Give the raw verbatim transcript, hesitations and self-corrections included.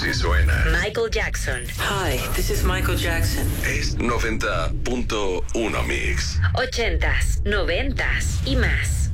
Así suena. Michael Jackson. Hi, this is Michael Jackson. Es noventa punto uno Mix. Ochentas, noventas y más.